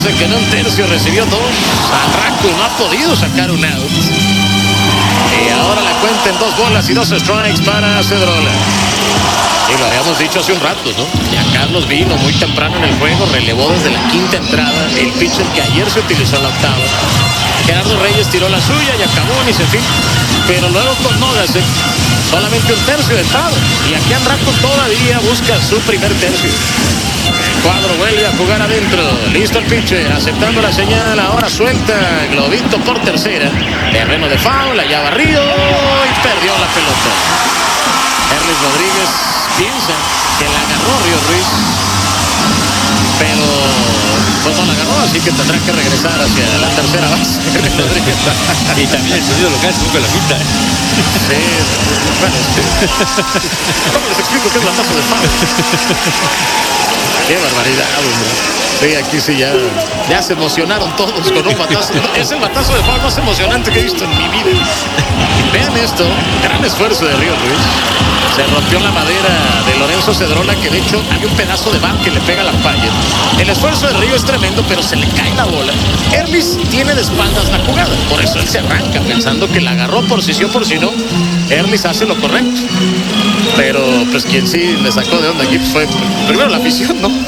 Que en un tercio recibió dos. Arranco no ha podido sacar un out. Y ahora la cuenta en 2 bolas y 2 strikes para Cedrola. Y lo habíamos dicho hace un rato, ¿no? Ya Carlos vino muy temprano en el juego, relevó desde la 5ª entrada, el pitcher que ayer se utilizó en la 8ª. Gerardo Reyes tiró la suya y acabó, ni se fin. Pero luego con Nogase, solamente un tercio de entrada. Y aquí Andraco todavía busca su primer tercio. Cuadro vuelve a jugar adentro. Listo el pitcher, aceptando la señal. Ahora suelta globito por tercera. Terreno de foul, allá barrido y perdió la pelota. Erlis Rodríguez piensa que la agarró Ríos Ruiz, pero pues no la agarró, así que tendrá que regresar hacia la tercera base. Y también el sonido local se la pinta. Sí, bueno, ¿cómo les explico qué es batazo de foul? Qué barbaridad, hombre. Sí, aquí sí ya se emocionaron todos con un batazo. Es el batazo de foul más emocionante que he visto en mi vida. Vean esto, gran esfuerzo de Ríos Ruiz. Se rompió la madera de Lorenzo Cedrola, que de hecho hay un pedazo de bat que le pega a la palla. El esfuerzo de Río es tremendo, pero se le cae la bola. Erlis tiene de espaldas la jugada, por eso él se arranca pensando que la agarró por si sí o por si no. Erlis hace lo correcto. Pero pues quien sí le sacó de onda aquí fue primero la afición, ¿no?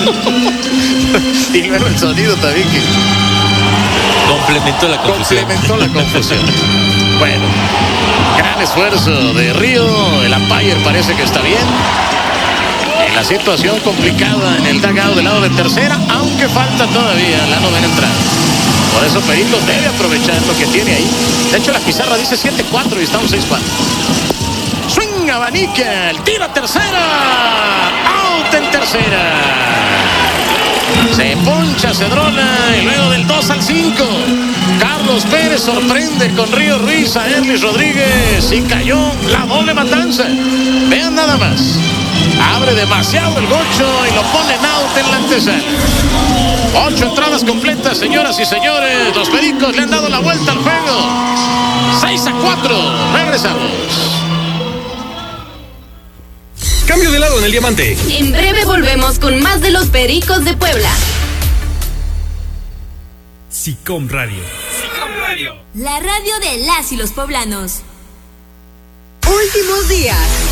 Y luego el sonido también que complementó la confusión. Bueno, gran esfuerzo de Río. El umpire parece que está bien. En la situación complicada en el dugout del lado de tercera, aunque falta todavía la 9ª entrada. Por eso Pericos debe aprovechar lo que tiene ahí. De hecho, la pizarra dice 7-4 y estamos 6-4. Swing, abanica, el tiro a tercera. Out en tercera. Se poncha Cedrola y luego del 2-5. Carlos Pérez sorprende con Ríos Ruiz a Erlis Rodríguez y cayó la doble matanza. Vean nada más. Abre demasiado el gocho y lo pone en out en la antesala. 8 entradas completas, señoras y señores. Los Pericos le han dado la vuelta al juego. 6-4. Regresamos. Cambio de lado en el diamante. En breve volvemos con más de los Pericos de Puebla. SICOM Radio. La radio de las y los poblanos. Últimos días.